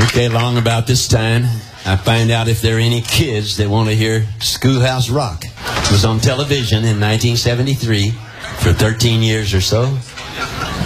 Okay, along about this time, I find out if there are any kids that want to hear Schoolhouse Rock. It was on television in 1973 for 13 years or so.